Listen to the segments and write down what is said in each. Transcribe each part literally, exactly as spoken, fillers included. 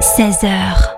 seize heures.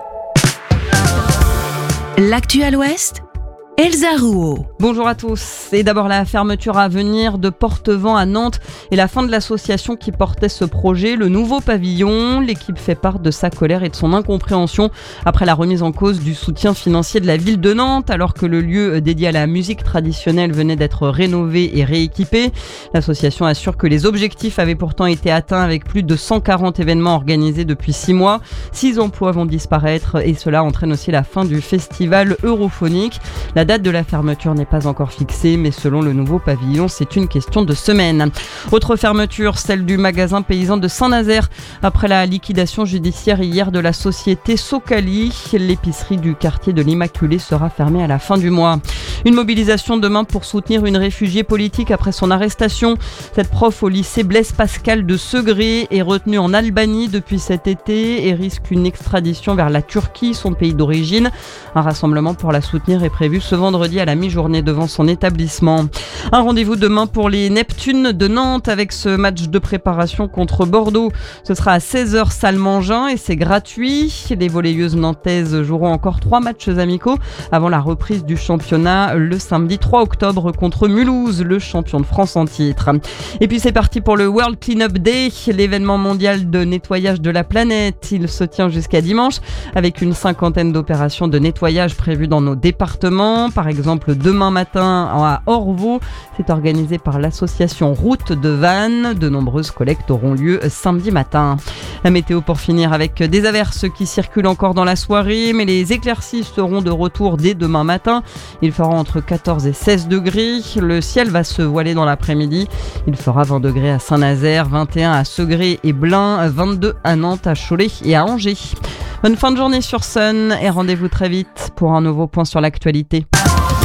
L'actu à l'Ouest, Elsa Rouault. Bonjour à tous. Et d'abord la fermeture à venir de Portevent à Nantes et la fin de l'association qui portait ce projet, le nouveau pavillon. L'équipe fait part de sa colère et de son incompréhension après la remise en cause du soutien financier de la ville de Nantes alors que le lieu dédié à la musique traditionnelle venait d'être rénové et rééquipé. L'association assure que les objectifs avaient pourtant été atteints avec plus de cent quarante événements organisés depuis six mois. Six emplois vont disparaître et cela entraîne aussi la fin du festival Europhonique. La date de la fermeture n'est pas encore fixée, mais selon le nouveau pavillon, c'est une question de semaines. Autre fermeture, celle du magasin paysan de Saint-Nazaire. Après la liquidation judiciaire hier de la société Socali, l'épicerie du quartier de l'Immaculée sera fermée à la fin du mois. Une mobilisation demain pour soutenir une réfugiée politique après son arrestation. Cette prof au lycée Blaise Pascal de Segré est retenue en Albanie depuis cet été et risque une extradition vers la Turquie, son pays d'origine. Un rassemblement pour la soutenir est prévu ce vendredi à la mi-journée devant son établissement. Un rendez-vous demain pour les Neptunes de Nantes avec ce match de préparation contre Bordeaux. Ce sera à seize heures salle Mangin et c'est gratuit. Les volleyeuses nantaises joueront encore trois matchs amicaux avant la reprise du championnat le samedi trois octobre contre Mulhouse, le champion de France en titre. Et puis c'est parti pour le World Cleanup Day, l'événement mondial de nettoyage de la planète. Il se tient jusqu'à dimanche avec une cinquantaine d'opérations de nettoyage prévues dans nos départements. Par exemple, demain matin à Orvaux, c'est organisé par l'association Route de Vannes. De nombreuses collectes auront lieu samedi matin. La météo pour finir avec des averses qui circulent encore dans la soirée, mais les éclaircies seront de retour dès demain matin. Il fera entre quatorze et seize degrés. Le ciel va se voiler dans l'après-midi. Il fera vingt degrés à Saint-Nazaire, vingt et un à Segré et Blain, vingt-deux à Nantes, à Cholet et à Angers. Bonne fin de journée sur Sun et rendez-vous très vite pour un nouveau point sur l'actualité.